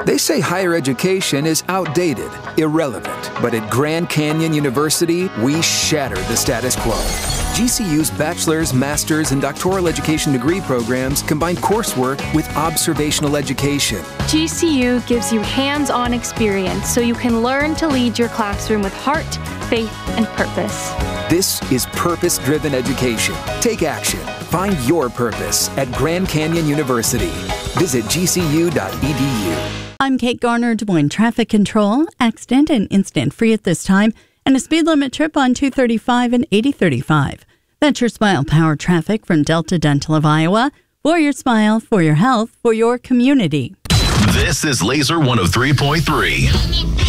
They say higher education is outdated, irrelevant. But at Grand Canyon University, we shatter the status quo. GCU's bachelor's, master's, and doctoral education degree programs combine coursework with observational education. GCU gives you hands-on experience so you can learn to lead your classroom with heart, faith, and purpose. This is purpose-driven education. Take action. Find your purpose at Grand Canyon University. Visit gcu.edu. I'm Kate Garner, Des Moines Traffic Control. Accident and incident free at this time, and a speed limit trip on 235 and 8035. That's your Smile Power traffic from Delta Dental of Iowa. For your smile, for your health, for your community. This is Laser 103.3.